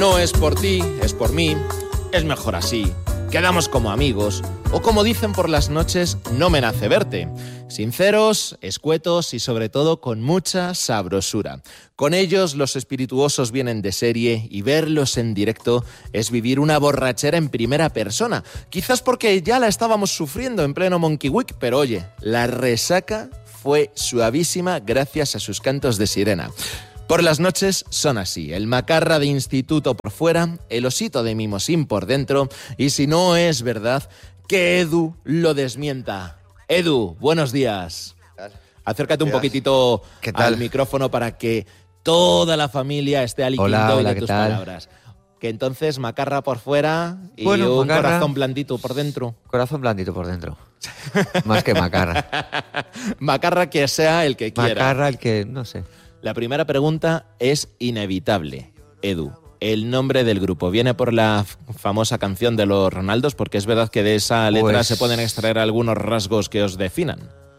No es por ti, es por mí, es mejor así. Quedamos como amigos, o como dicen por las noches, no me nace verte. Sinceros, escuetos y sobre todo con mucha sabrosura. Con ellos los espirituosos vienen de serie y verlos en directo es vivir una borrachera en primera persona. Quizás porque ya la estábamos sufriendo en pleno Monkey Week, pero oye, la resaca fue suavísima gracias a sus cantos de sirena. Por las noches son así, el macarra de instituto por fuera, el osito de mimosín por dentro, y si no es verdad, que Edu lo desmienta. Edu, buenos días. Acércate un poquitito al micrófono para que toda la familia esté al quinto de tus palabras. Que entonces macarra por fuera y un corazón blandito por dentro. Corazón blandito por dentro. Más que macarra. Macarra que sea el que quiera. Macarra el que, no sé. La primera pregunta es inevitable. Edu, el nombre del grupo, ¿viene por la famosa canción de los Ronaldos? Porque es verdad que de esa letra se pueden extraer algunos rasgos que os definan.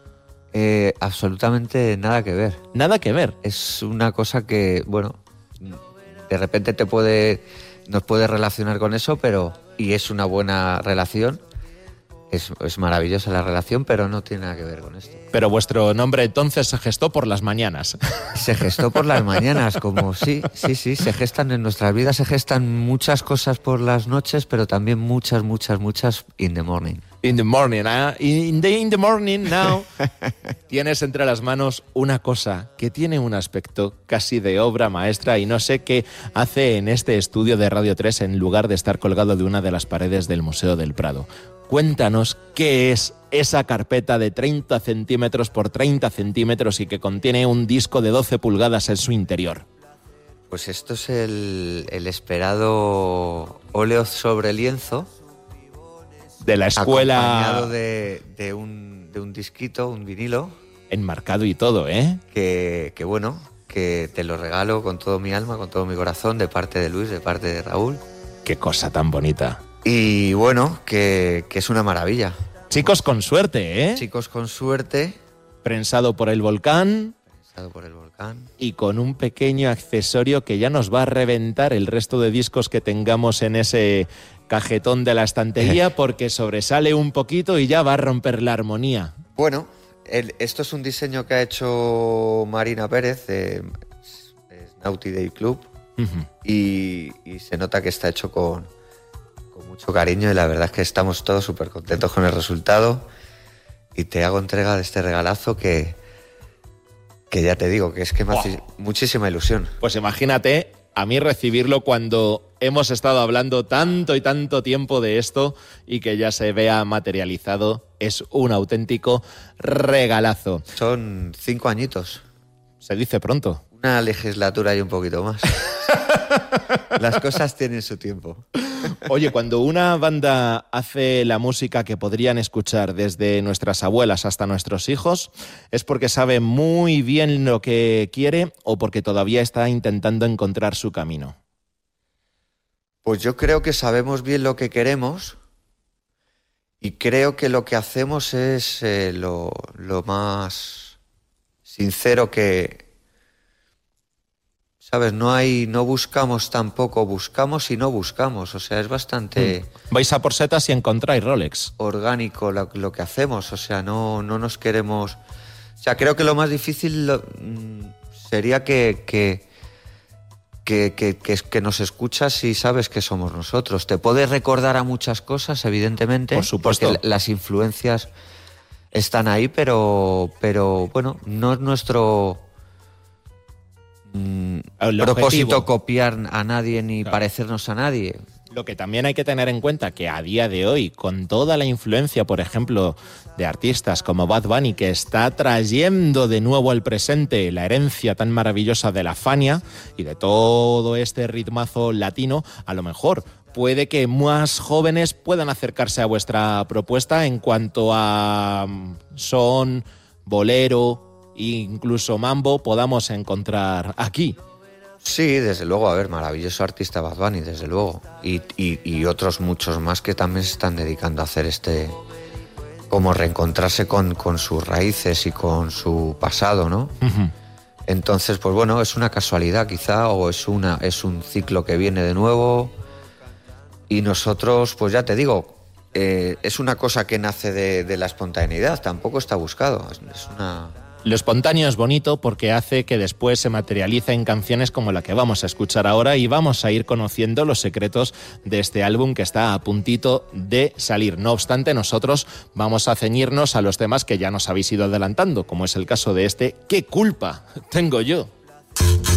Absolutamente nada que ver. ¿Nada que ver? Es una cosa que, bueno, de repente nos puede relacionar con eso, y es una buena relación. Es maravillosa la relación, pero no tiene nada que ver con esto. Pero vuestro nombre entonces se gestó por las mañanas. Se gestó por las mañanas, como sí, se gestan en nuestras vidas, se gestan muchas cosas por las noches, pero también muchas in the morning. In the morning, in the morning now. Tienes entre las manos una cosa que tiene un aspecto casi de obra maestra y no sé qué hace en este estudio de Radio 3 en lugar de estar colgado de una de las paredes del Museo del Prado. Cuéntanos qué es esa carpeta de 30 centímetros por 30 centímetros y que contiene un disco de 12 pulgadas en su interior. Pues esto es el esperado óleo sobre lienzo. De la escuela. Acompañado de un disquito, un vinilo. Enmarcado y todo, ¿eh? Que bueno, que te lo regalo con todo mi alma, con todo mi corazón, de parte de Luis, de parte de Raúl. Qué cosa tan bonita. Y bueno, que es una maravilla. Chicos con suerte, ¿eh? Chicos con suerte. Prensado por el volcán. Y con un pequeño accesorio que ya nos va a reventar el resto de discos que tengamos en ese cajetón de la estantería porque sobresale un poquito y ya va a romper la armonía. Bueno, esto es un diseño que ha hecho Marina Pérez de Naughty Day Club. Uh-huh. Y se nota que está hecho con mucho cariño y la verdad es que estamos todos súper contentos con el resultado y te hago entrega de este regalazo que ya te digo, que es que me hace muchísima ilusión. Pues imagínate a mí recibirlo cuando hemos estado hablando tanto y tanto tiempo de esto y que ya se vea materializado. Es un auténtico regalazo. Son 5 añitos. Se dice pronto. Una legislatura y un poquito más. Las cosas tienen su tiempo. Oye, cuando una banda hace la música que podrían escuchar desde nuestras abuelas hasta nuestros hijos, ¿es porque sabe muy bien lo que quiere o porque todavía está intentando encontrar su camino? Pues yo creo que sabemos bien lo que queremos y creo que lo que hacemos es lo más sincero que... ¿Sabes? No buscamos tampoco, buscamos y no buscamos. O sea, es bastante... Vais a por setas y encontráis Rolex. Orgánico lo que hacemos. O sea, no nos queremos... O sea, creo que lo más difícil sería que nos escuchas y sabes que somos nosotros. Te puedes recordar a muchas cosas, evidentemente. Por supuesto. Porque las influencias están ahí, pero bueno, no es nuestro... propósito copiar a nadie ni parecernos a nadie. Lo que también hay que tener en cuenta que a día de hoy, con toda la influencia, por ejemplo, de artistas como Bad Bunny, que está trayendo de nuevo al presente la herencia tan maravillosa de la Fania y de todo este ritmazo latino, a lo mejor puede que más jóvenes puedan acercarse a vuestra propuesta en cuanto a son, bolero, incluso mambo podamos encontrar aquí. Sí, desde luego, a ver, maravilloso artista Bad Bunny, desde luego. Y otros muchos más que también se están dedicando a hacer como reencontrarse con sus raíces y con su pasado, ¿no? Uh-huh. Entonces, pues bueno, es una casualidad quizá, o es un ciclo que viene de nuevo. Y nosotros, pues ya te digo, es una cosa que nace de la espontaneidad, tampoco está buscado. Es una... Lo espontáneo es bonito porque hace que después se materialice en canciones como la que vamos a escuchar ahora, y vamos a ir conociendo los secretos de este álbum que está a puntito de salir. No obstante, nosotros vamos a ceñirnos a los temas que ya nos habéis ido adelantando, como es el caso de este ¿Qué culpa tengo yo?